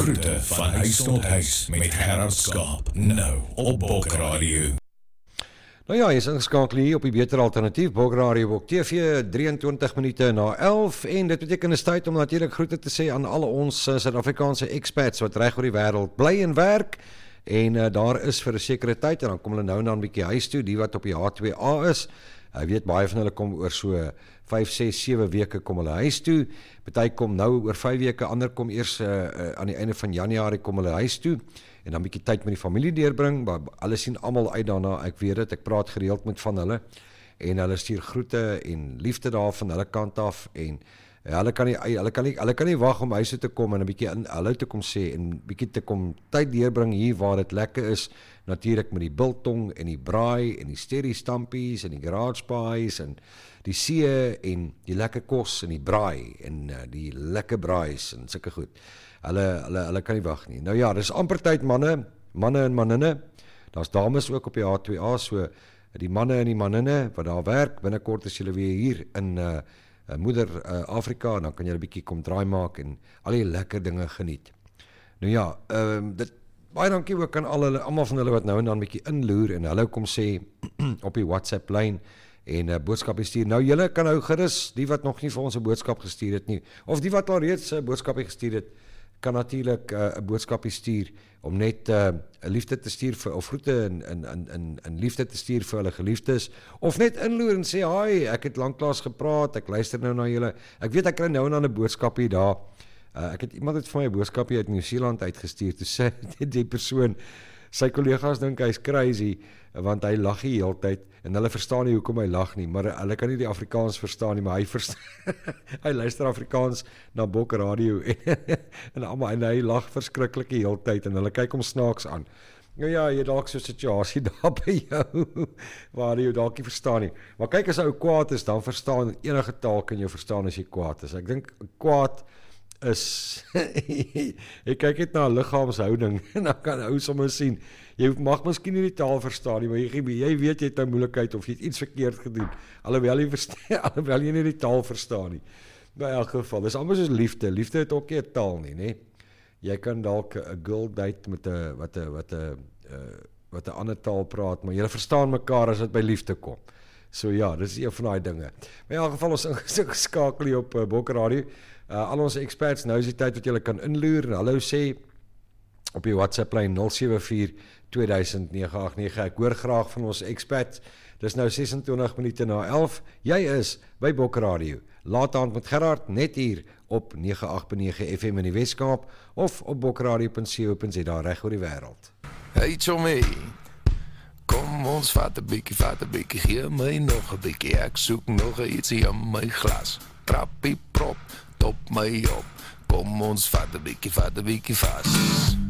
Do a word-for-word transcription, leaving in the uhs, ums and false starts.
Groete van huis tot huis met Gerard Skaap, nou op Bok Radio. Nou ja, jy is ingeskakel hier op die Beter Alternatief, Bok Radio, Bok T V, drieëntwintig minute na elf, en dit beteken is tyd om natuurlijk groete te sê aan alle ons uh, Suid-Afrikaanse expats wat reg oor die wêreld bly en werk, en uh, daar is vir 'n sekere tyd, en dan kom hulle nou en dan 'n bietjie huis toe, die wat op die H twee A is. Ek weet, baie van hulle kom oor so vyf, ses, sewe weke kom hulle huis toe. Party kom nou oor vyf weke, ander kom eers uh, uh, aan die einde van Januarie kom hulle huis toe. En dan 'n bietjie tyd met die familie deurbring. Maar hulle sien almal uit daarna, ek weet dit, ek praat gereeld met van hulle. En hulle stuur groete en liefde daar van hulle kant af. En ja, hulle kan nie, hulle kan nie, hulle kan nie wag om huis toe te kom en 'n bietjie in hulle te kom sê en bietjie te kom tyd deurbring hier waar dit lekker is. Natuurlik met die biltong en die braai en die sterry stampies en die garage pies en die see en die lekker kos en die braai en uh, die lekker braais en sulke goed. Hulle hulle hulle kan nie wag nie. Nou ja, dis amper tyd manne, manne en manninne. Daar's dames ook op die H twee A, so die manne en die manninne wat daar werk, binnekort is julle weer hier in uh, uh, moeder uh, Afrika, en dan kan julle 'n bietjie kom draai maak en al die lekker dinge geniet. Nou ja, ehm um, dit baie dankie ook aan al hulle, almal van hulle wat nou en dan 'n bietjie inloer en hulle kom sê op die WhatsApp lyn en 'n uh, boodskap stuur. Nou julle kan nou gerus, die wat nog nie vir ons 'n boodskap gestuur het nie, of die wat al reeds 'n boodskap gestuur het, kan natuurlik 'n uh, boodskap stuur om net 'n uh, liefde te stuur vir of groete in in in in liefde te stuur vir hulle geliefdes, of net inloer en sê hi, ek het lanklaas gepraat, ek luister nou na julle. Ek weet ek kry nou en dan 'n boodskap hier daar. Uh, ek het iemand het vir my 'n boodskap hier uit Nieu-Seeland uitgestuur, toe sê die, die persoon, sy kollegas dink hy's crazy, want hy lag die hele tyd, en hulle verstaan nie hoekom hy lag nie, maar hulle kan nie die Afrikaans verstaan nie, maar hy verstaan, hy luister Afrikaans na Bok Radio, en, en, en hy lag verskriklik die hele tyd, en hulle kyk hom snaaks aan. Nou ja, jy dalk so 'n situasie daar by jou, waar jy dalk nie verstaan nie, maar kyk, as hy kwaad is, dan verstaan, enige taal kan jy verstaan as jy kwaad is. Ek dink, kwaad is, jy kyk net na 'n liggaamshouding, en dan kan ou sommer sien, jy mag miskien nie die taal verstaan nie, maar jy, jy weet jy het 'n moeilikheid, of jy het iets verkeerd gedoen, alhoewel jy, verstaan, alhoewel jy nie die taal verstaan nie. In elk geval, dis amper soos liefde, liefde het ook nie 'n taal nie, nee. Jy kan dalk 'n girl date met 'n, wat 'n, wat 'n, wat 'n ander taal praat, maar jy verstaan mekaar as dit by liefde kom. So ja, dis een van daai dinge. Maar in elk geval, ons ingeskakel hier op uh, Bok Radio. Uh, al ons experts, nou is die tyd wat julle kan inloer, en hallo sê op die WhatsApp lyn nul sewe vier twee duisend nege agt nege. Ek hoor graag van ons experts. Dis nou ses en twintig minute na elf. Jy is by Bok Radio. Laat aan met Gerard, net hier op nege agt nege F M in die Weskaap, of op bokradio punt co punt za reg oor die wêreld. Hey Tommy, kom ons vat 'n bietjie, vat 'n bietjie, gee my nog 'n bietjie, ek soek nog ietsie in my glas. Trappie prop, top my op, kom ons vat 'n bietjie, vat 'n bietjie vas.